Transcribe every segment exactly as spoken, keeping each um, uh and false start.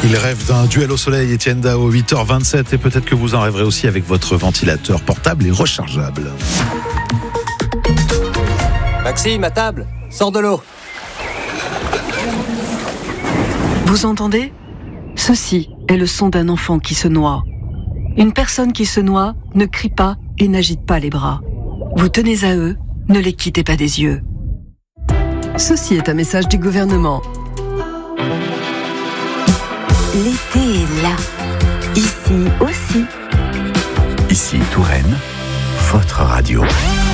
Il rêve d'un duel au soleil, Étienne Dao, huit heures vingt-sept, et peut-être que vous en rêverez aussi avec votre ventilateur portable et rechargeable. Maxime, à table, sors de l'eau. Vous entendez ? Ceci est le son d'un enfant qui se noie. Une personne qui se noie ne crie pas et n'agite pas les bras. Vous tenez à eux, ne les quittez pas des yeux. Ceci est un message du gouvernement. L'été est là. Ici aussi. Ici Touraine, votre radio.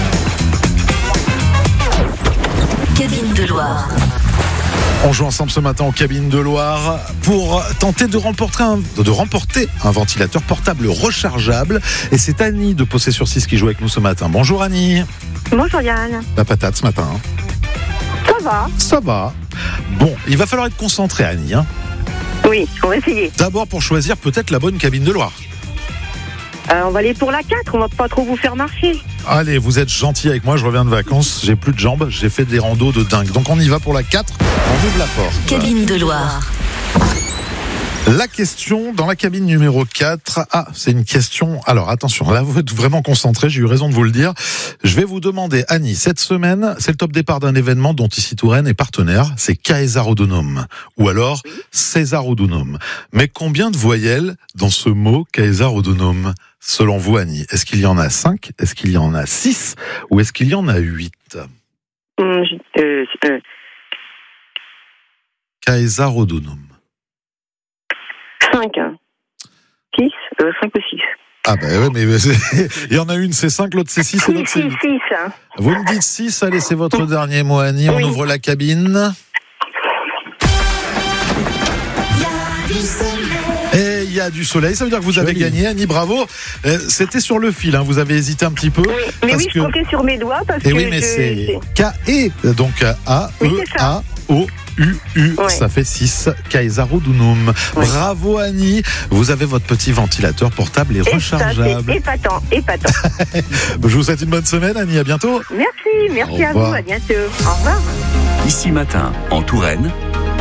Cabine de Loire. On joue ensemble ce matin en Cabine de Loire pour tenter de remporter un, de remporter un ventilateur portable rechargeable. Et c'est Annie de Possé-sur-Six qui joue avec nous ce matin. Bonjour Annie. Bonjour Yann. La patate ce matin. Ça va ? Ça va. Bon, il va falloir être concentré Annie. Hein. Oui, on va essayer. D'abord pour choisir peut-être la bonne Cabine de Loire. Euh, on va aller pour la quatre, on va pas trop vous faire marcher. Allez, vous êtes gentil avec moi, je reviens de vacances, j'ai plus de jambes, j'ai fait des randos de dingue. Donc on y va pour la quatre, on ouvre la porte. Cabine de Loire. La question dans la cabine numéro quatre. Ah, c'est une question. Alors attention, là vous êtes vraiment concentrés, j'ai eu raison de vous le dire. Je vais vous demander, Annie, cette semaine, c'est le top départ d'un événement dont ici Touraine est partenaire, c'est Caesarodonum, ou alors Césarodonum. Mais combien de voyelles dans ce mot Caesarodonum, selon vous Annie ? Est-ce qu'il y en a cinq ? Est-ce qu'il y en a six ? Ou est-ce qu'il y en a huit ? Hum, euh, euh. Caesarodonum. cinq. six euh, cinq ou six. Ah ben ouais, mais il y en a une c'est cinq, l'autre c'est six et l'autre c'est six, huit. six. Vous me dites six, allez, c'est votre dernier mot Annie, on Oui. ouvre la cabine. Et il y a du soleil, ça veut dire que vous avez Joli. gagné Annie, bravo. Euh, C'était sur le fil, hein, vous avez hésité un petit peu. Oui, mais parce oui, que... je comptais sur mes doigts parce Et que oui, mais je... c'est K-E, donc A Oui, E c'est ça. A O U U, Ouais. ça fait six, Caesarodonum. Ouais. Bravo Annie, vous avez votre petit ventilateur portable et Et ça, rechargeable. c'est épatant, épatant. Je vous souhaite une bonne semaine Annie, à bientôt. Merci, merci Au à vous, revoir. à bientôt. Au revoir. Ici Matin, en Touraine,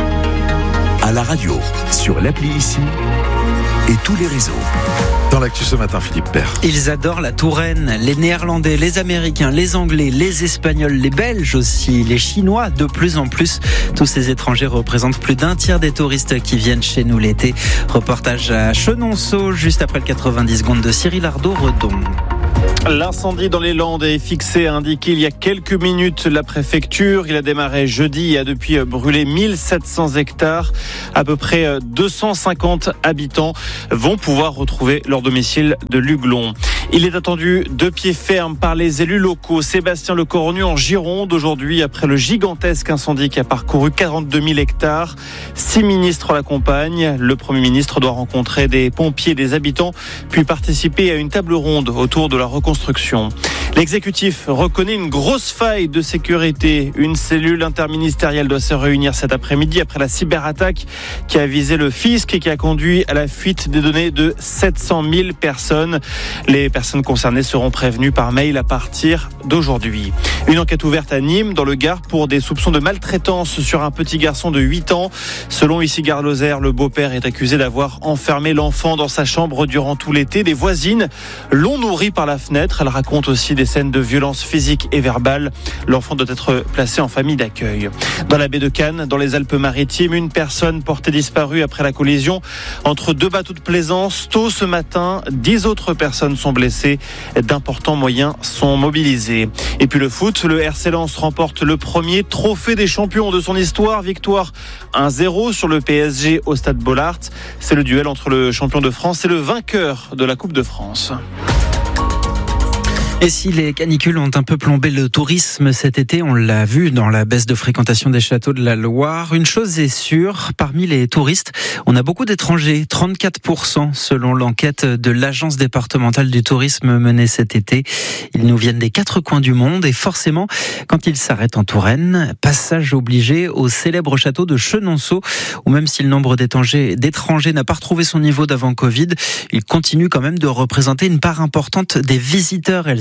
à la radio, sur l'appli Ici et tous les réseaux. Dans l'actu ce matin, Philippe Père. Ils adorent la Touraine, les Néerlandais, les Américains, les Anglais, les Espagnols, les Belges aussi, les Chinois de plus en plus. Tous ces étrangers représentent plus d'un tiers des touristes qui viennent chez nous l'été. Reportage à Chenonceau, juste après le quatre-vingt-dix secondes de Cyril Ardo-Redon. L'incendie dans les Landes est fixé, a indiqué il y a quelques minutes la préfecture. Il a démarré jeudi et a depuis brûlé mille sept cents hectares. À peu près deux cent cinquante habitants vont pouvoir retrouver leur domicile de Luglon. Il est attendu de pied ferme par les élus locaux. Sébastien Lecornu en Gironde aujourd'hui après le gigantesque incendie qui a parcouru quarante-deux mille hectares. Six ministres l'accompagnent. Le Premier ministre doit rencontrer des pompiers, des habitants, puis participer à une table ronde autour de la reconstruction. L'exécutif reconnaît une grosse faille de sécurité. Une cellule interministérielle doit se réunir cet après-midi après la cyberattaque qui a visé le fisc et qui a conduit à la fuite des données de sept cent mille personnes. Les personnes concernées seront prévenues par mail à partir d'aujourd'hui. Une enquête ouverte à Nîmes, dans le Gard, pour des soupçons de maltraitance sur un petit garçon de huit ans. Selon ici Gare Lozère, le beau-père est accusé d'avoir enfermé l'enfant dans sa chambre durant tout l'été. Des voisines l'ont nourri par la fenêtre. Elle raconte aussi des scènes de violence physique et verbale. L'enfant doit être placé en famille d'accueil. Dans la baie de Cannes, dans les Alpes-Maritimes, une personne portée disparue après la collision entre deux bateaux de plaisance. Tôt ce matin, dix autres personnes sont blessées. D'importants moyens sont mobilisés. Et puis le foot, le R C Lens remporte le premier trophée des champions de son histoire. Victoire un zéro sur le P S G au Stade Bollaert. C'est le duel entre le champion de France et le vainqueur de la Coupe de France. Et si les canicules ont un peu plombé le tourisme cet été, on l'a vu dans la baisse de fréquentation des châteaux de la Loire, une chose est sûre, parmi les touristes, on a beaucoup d'étrangers, trente-quatre pour cent selon l'enquête de l'agence départementale du tourisme menée cet été. Ils nous viennent des quatre coins du monde et forcément, quand ils s'arrêtent en Touraine, passage obligé au célèbre château de Chenonceau, où même si le nombre d'étrangers, d'étrangers n'a pas retrouvé son niveau d'avant Covid, il continue quand même de représenter une part importante des visiteurs, Elsa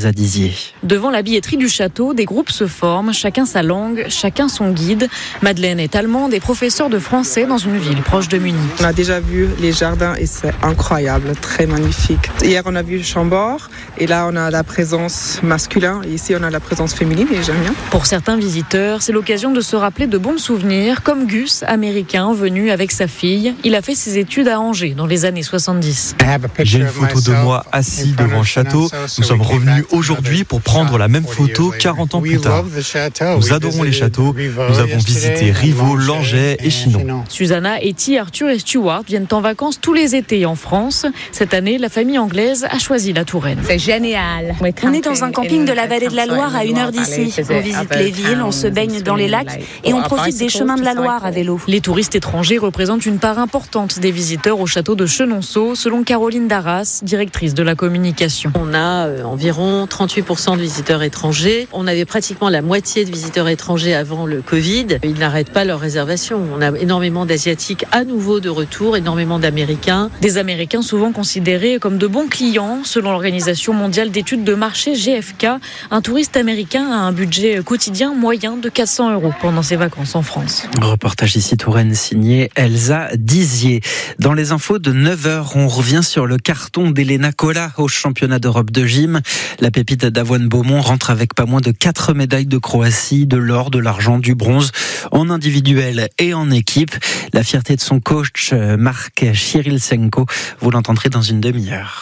Elsa Dizier. Devant la billetterie du château, des groupes se forment, chacun sa langue, chacun son guide. Madeleine est allemande et professeure de français dans une ville proche de Munich. On a déjà vu les jardins et c'est incroyable, très magnifique. Hier, on a vu Chambord et là, on a la présence masculine et ici, on a la présence féminine et j'aime bien. Pour certains visiteurs, c'est l'occasion de se rappeler de bons souvenirs, comme Gus, américain, venu avec sa fille. Il a fait ses études à Angers dans les années soixante-dix. J'ai une photo de moi assis devant le château. Nous sommes revenus aujourd'hui pour prendre la même photo quarante ans plus tard. Nous adorons les châteaux. Nous avons visité Rivaux, Langeais et Chinon. Susanna, Etty, Arthur et Stuart viennent en vacances tous les étés en France. Cette année, la famille anglaise a choisi la Touraine. C'est génial. On est dans un camping de la vallée de la Loire à une heure d'ici. On visite les villes, on se baigne dans les lacs et on profite des chemins de la Loire à vélo. Les touristes étrangers représentent une part importante des visiteurs au château de Chenonceau, selon Caroline Darras, directrice de la communication. On a euh, environ trente-huit pour cent de visiteurs étrangers. On avait pratiquement la moitié de visiteurs étrangers avant le Covid. Ils n'arrêtent pas leurs réservations. On a énormément d'Asiatiques à nouveau de retour, énormément d'Américains. Des Américains souvent considérés comme de bons clients. Selon l'Organisation mondiale d'études de marché G F K, un touriste américain a un budget quotidien moyen de quatre cents euros pendant ses vacances en France. Reportage ici Touraine signé Elsa Dizier. Dans les infos de neuf heures, on revient sur le carton d'Elena Cola au championnat d'Europe de gym. La pépite d'Avoine Beaumont rentre avec pas moins de quatre médailles de Croatie, de l'or, de l'argent, du bronze, en individuel et en équipe. La fierté de son coach Marc Chirilsenko, vous l'entendrez dans une demi-heure.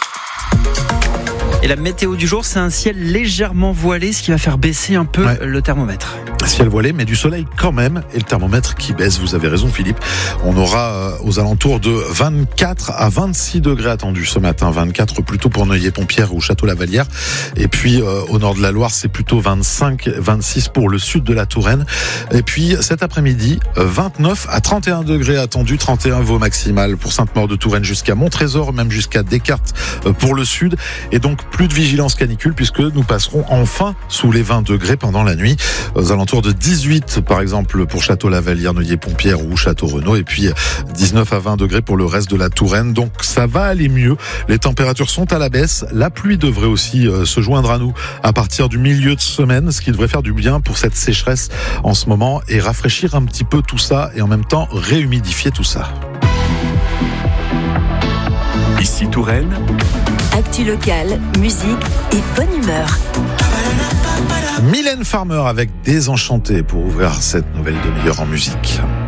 Et la météo du jour, c'est un ciel légèrement voilé, ce qui va faire baisser un peu ouais. le thermomètre. Ciel voilé, mais du soleil quand même, et le thermomètre qui baisse, vous avez raison Philippe. On aura euh, aux alentours de vingt-quatre à vingt-six degrés attendus ce matin, vingt-quatre plutôt pour Neuilly-Pompierre ou Château-Lavallière, et puis euh, au nord de la Loire, c'est plutôt vingt-cinq, vingt-six pour le sud de la Touraine, et puis cet après-midi, vingt-neuf à trente et un degrés attendus, trente et un vos maximales pour Sainte-Maure-de-Touraine jusqu'à Montrésor, même jusqu'à Descartes euh, pour le sud, et donc plus de vigilance canicule puisque nous passerons enfin sous les vingt degrés pendant la nuit, aux alentours de dix-huit par exemple pour Château-Lavallière, Neuilly-Pompierre ou Château-Renaud, et puis dix-neuf à vingt degrés pour le reste de la Touraine. Donc ça va aller mieux, les températures sont à la baisse, la pluie devrait aussi euh, se joindre à nous à partir du milieu de semaine, ce qui devrait faire du bien pour cette sécheresse en ce moment et rafraîchir un petit peu tout ça et en même temps réhumidifier tout ça. Ici Touraine, actu locale, musique et bonne humeur. Mylène Farmer avec Désenchanté pour ouvrir cette nouvelle demi-heure en musique.